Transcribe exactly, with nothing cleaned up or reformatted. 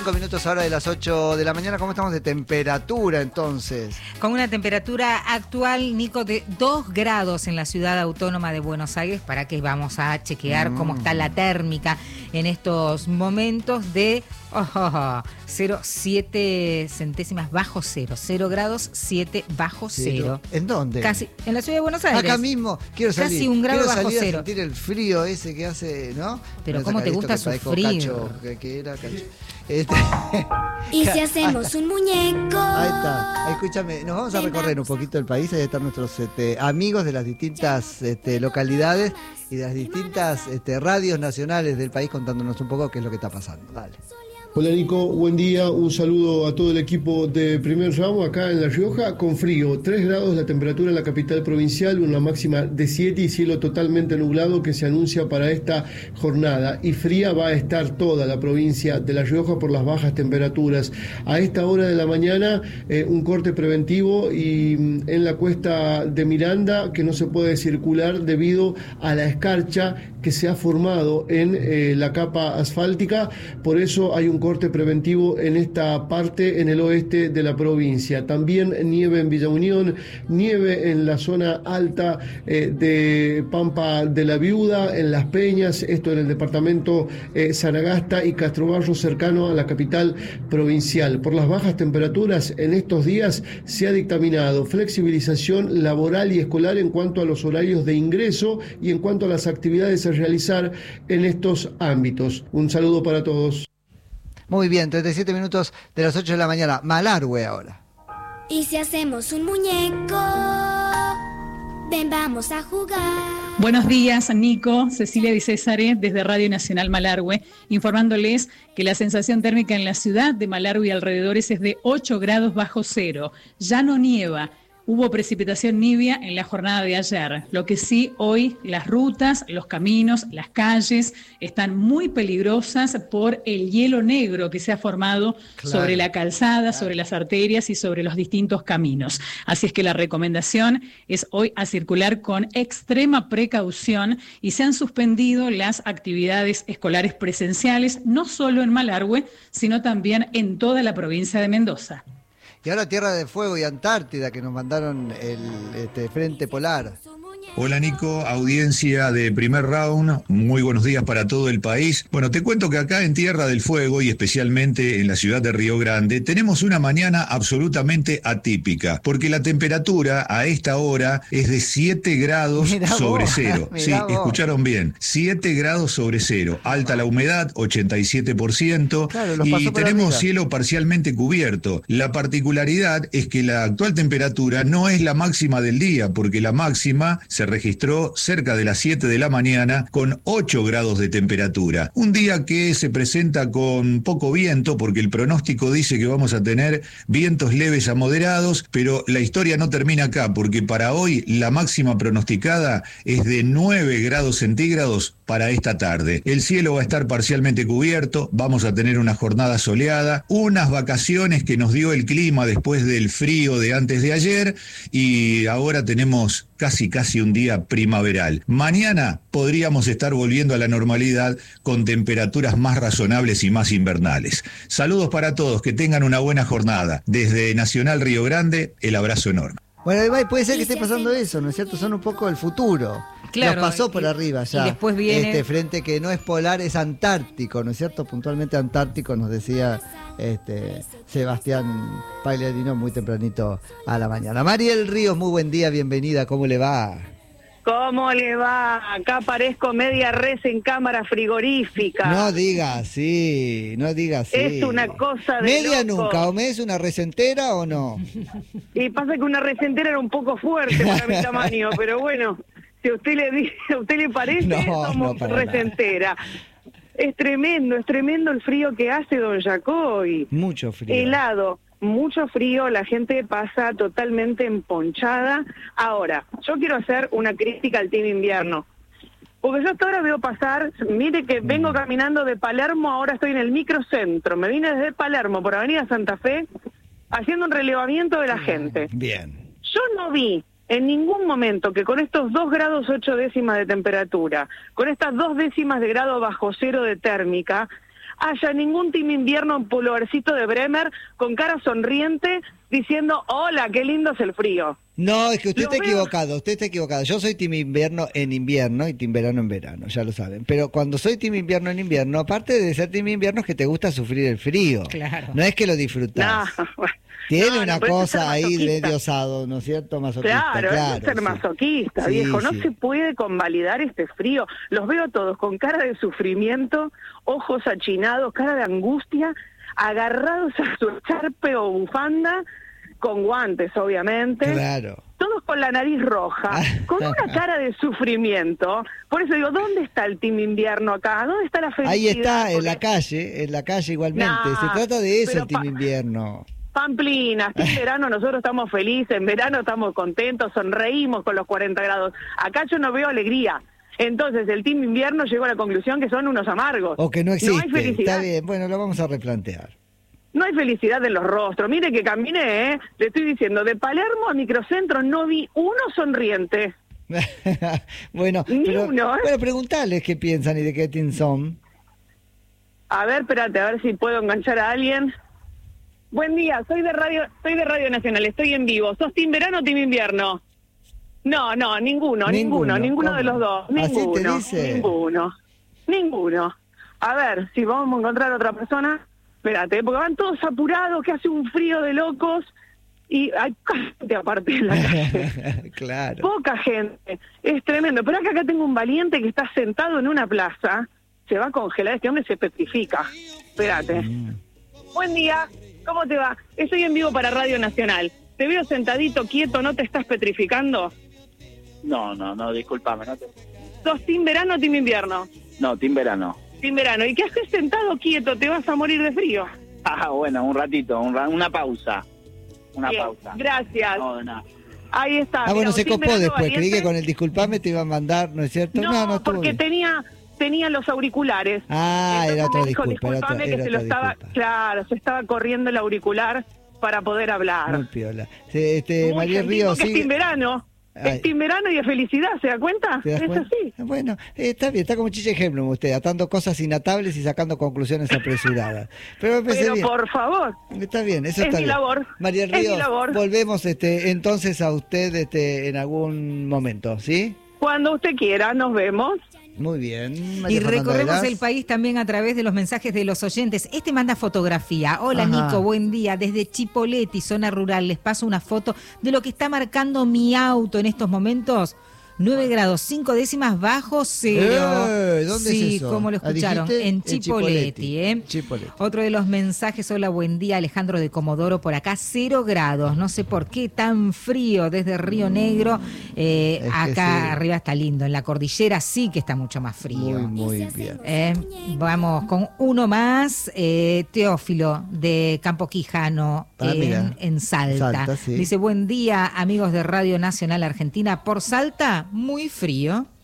Cinco minutos ahora de las ocho de la mañana. ¿Cómo estamos de temperatura entonces? Con una temperatura actual, Nico, de dos grados en la ciudad autónoma de Buenos Aires. ¿Para qué vamos a chequear mm. cómo está la térmica en estos momentos? De oh, oh, oh, cero coma siete centésimas bajo cero. cero grados siete bajo cero. ¿En dónde? Casi, en la ciudad de Buenos Aires. Acá mismo. Quiero salir. Casi un grado quiero bajo salir cero. A sentir el frío ese que hace, ¿no? Pero ¿cómo te gusta sufrir? Cacho, que, que era cacho. Este... ¿Y si hacemos un muñeco? Ahí está. Escúchame, nos vamos a recorrer un poquito el país. Ahí están nuestros este, amigos de las distintas este, localidades y de las distintas este, radios nacionales del país contándonos un poco qué es lo que está pasando. Dale. Hola Nico, buen día, un saludo a todo el equipo de Primer Ramo acá en La Rioja, con frío, tres grados la temperatura en la capital provincial, una máxima de siete y cielo totalmente nublado que se anuncia para esta jornada, y fría va a estar toda la provincia de La Rioja por las bajas temperaturas. A esta hora de la mañana eh, un corte preventivo y en la cuesta de Miranda que no se puede circular debido a la escarcha que se ha formado en eh, la capa asfáltica, por eso hay un corte preventivo en esta parte en el oeste de la provincia. También nieve en Villa Unión, nieve en la zona alta eh, de Pampa de la Viuda, en Las Peñas, esto en el departamento eh, Sanagasta y Castrobarro, cercano a la capital provincial. Por las bajas temperaturas en estos días se ha dictaminado flexibilización laboral y escolar en cuanto a los horarios de ingreso y en cuanto a las actividades a realizar en estos ámbitos. Un saludo para todos. Muy bien, treinta y siete minutos de las ocho de la mañana. Malargüe ahora. ¿Y si hacemos un muñeco? Ven, vamos a jugar. Buenos días, Nico, Cecilia Di Césare, desde Radio Nacional Malargüe, informándoles que la sensación térmica en la ciudad de Malargüe y alrededores es de ocho grados bajo cero. Ya no nieva. Hubo precipitación nibia en la jornada de ayer. Lo que sí, hoy las rutas, los caminos, las calles están muy peligrosas por el hielo negro que se ha formado claro. sobre la calzada, claro. sobre las arterias y sobre los distintos caminos. Así es que la recomendación es hoy a circular con extrema precaución y se han suspendido las actividades escolares presenciales, no solo en Malargüe, sino también en toda la provincia de Mendoza. Y ahora Tierra de Fuego y Antártida, que nos mandaron el este, Frente Polar. Hola Nico, audiencia de Primer Round, muy buenos días para todo el país. Bueno, te cuento que acá en Tierra del Fuego y especialmente en la ciudad de Río Grande tenemos una mañana absolutamente atípica, porque la temperatura a esta hora es de siete grados mirá sobre vos, cero. Sí, vos. Escucharon bien, siete grados sobre cero, alta la humedad, ochenta y siete por ciento, claro, y tenemos cielo parcialmente cubierto. La particularidad es que la actual temperatura no es la máxima del día, porque la máxima se registró cerca de las siete de la mañana con ocho grados de temperatura. Un día que se presenta con poco viento porque el pronóstico dice que vamos a tener vientos leves a moderados, pero la historia no termina acá porque para hoy la máxima pronosticada es de nueve grados centígrados para esta tarde. El cielo va a estar parcialmente cubierto, vamos a tener una jornada soleada, unas vacaciones que nos dio el clima después del frío de antes de ayer y ahora tenemos casi casi un día primaveral. Mañana podríamos estar volviendo a la normalidad con temperaturas más razonables y más invernales. Saludos para todos, que tengan una buena jornada. Desde Nacional Río Grande, el abrazo enorme. Bueno, puede ser que esté pasando eso, ¿no es cierto? Son un poco el futuro. Claro, nos pasó por y, arriba ya. Y después viene este frente que no es polar, es antártico, ¿no es cierto? Puntualmente antártico, nos decía este Sebastián Pagliarino muy tempranito a la mañana. Mariel Ríos, muy buen día, bienvenida, ¿cómo le va? ¿Cómo le va? Acá parezco media res en cámara frigorífica. No diga sí, no diga sí. Es una cosa de media loco. Nunca, ¿o me es una res entera o no? Y pasa que una res entera era un poco fuerte para mi tamaño, pero bueno, si a usted le dice, a usted le parece, no, somos no res entera. Es tremendo, es tremendo el frío que hace don Jacobi. Mucho frío. Helado. Mucho frío, la gente pasa totalmente emponchada. Ahora, yo quiero hacer una crítica al team invierno, porque yo hasta ahora veo pasar, mire que vengo caminando de Palermo, ahora estoy en el microcentro, me vine desde Palermo por Avenida Santa Fe, haciendo un relevamiento de la gente. Bien. Yo no vi en ningún momento que con estos dos grados ocho décimas de temperatura, con estas dos décimas de grado bajo cero de térmica, haya ningún team invierno en pullovercito de Bremer con cara sonriente diciendo, hola, qué lindo es el frío. No, es que usted Lo está veo. equivocado, usted está equivocado. Yo soy team invierno en invierno y team verano en verano, ya lo saben. Pero cuando soy team invierno en invierno, aparte de ser team invierno, es que te gusta sufrir el frío. Claro. No es que lo disfrutás. No, bueno. Tiene No, no, una pero eso es ser cosa ahí masoquista. medio osado, ¿no es cierto? Masoquista, Claro, claro. eso es ser sí. masoquista, Sí, viejo. No sí. se puede convalidar este frío. Los veo todos con cara de sufrimiento, ojos achinados, cara de angustia, agarrados a su charpe o bufanda, con guantes, obviamente. Claro. Todos con la nariz roja, con una cara de sufrimiento. Por eso digo, ¿dónde está el team invierno acá? ¿Dónde está la felicidad? Ahí está, en la Porque- calle, en la calle igualmente. Nah, Se trata de eso pero el team pa- invierno. Pamplinas, en verano nosotros estamos felices, en verano estamos contentos, sonreímos con los cuarenta grados. Acá yo no veo alegría. Entonces el team invierno llegó a la conclusión que son unos amargos. O que no existe. No hay felicidad. Está bien, bueno, lo vamos a replantear. No hay felicidad en los rostros. Mire que caminé, ¿eh? Le estoy diciendo, de Palermo a Microcentro no vi uno sonriente. bueno, Ni pero, uno, ¿eh? bueno, preguntarles qué piensan y de qué team son. A ver, espérate, a ver si puedo enganchar a alguien. Buen día, soy de Radio, soy de Radio Nacional, estoy en vivo. ¿Sos team verano o team invierno? No, no, ninguno, ninguno, Ninguno, ninguno, de ¿cómo? los dos. ¿Así te Ninguno, dice? ninguno, ninguno. A ver, si vamos a encontrar a otra persona, espérate, porque van todos apurados, que hace un frío de locos y hay gente aparte en la calle. Claro. Poca gente, es tremendo. Pero acá, acá tengo un valiente que está sentado en una plaza, se va a congelar, este hombre se petrifica. Espérate. Mm. Buen día, ¿cómo te va? Estoy en vivo para Radio Nacional. Te veo sentadito, quieto, ¿no te estás petrificando? No, no, no, discúlpame, no te... ¿Sos team verano o team invierno? No, team verano. Team verano. ¿Y qué haces sentado quieto? ¿Te vas a morir de frío? Ah, bueno, un ratito, un ra- una pausa. Una Bien, pausa. gracias. No, de nada. Ahí está. Ah, bueno, Mira, se un team copó verano después. Creí valiente. que con el disculpame te iba a mandar, ¿no es cierto? No, No, estuvo porque bien. tenía tenía los auriculares. Ah, Entonces era otra me dijo, disculpa, era otra- disculpame que era se lo otra estaba, disculpa. claro, se estaba corriendo el auricular para poder hablar. Muy piola. Sí, Este, Muy María gentil, Ríos, porque es sigue- team verano. Ay. Es team verano y de felicidad, ¿se da cuenta? ¿Te das Es cuenta? así. Bueno, eh, está bien, está como Chiche Hemblum usted, atando cosas inatables y sacando conclusiones apresuradas. Pero me parece Pero bien. por favor, Está bien, eso es está mi bien. labor, María es mi Ríos, labor. volvemos este, entonces a usted este, en algún momento, ¿sí? cuando usted quiera, nos vemos. Muy bien. Y María Fernanda recorremos Veraz. el país también a través de los mensajes de los oyentes. Este manda fotografía. Hola, Ajá. Nico, buen día. Desde Chipoleti, zona rural, les paso una foto de lo que está marcando mi auto en estos momentos. nueve grados, cinco décimas bajo cero. Eh, ¿dónde sí, es eso? como lo Ah, escucharon, dijiste en en Chipoleti. Chipoleti, ¿eh? Chipoleti. Otro de los mensajes, hola, buen día, Alejandro de Comodoro, por acá, cero grados. No sé por qué tan frío desde Río Negro. Eh, Es que acá sí. arriba está lindo, en la cordillera sí que está mucho más frío. Muy, muy bien. Eh, vamos con uno más, eh, Teófilo de Campo Quijano Ah, mira. en, en Salta. Salta, sí. Dice, buen día amigos de Radio Nacional Argentina. Por Salta, muy frío.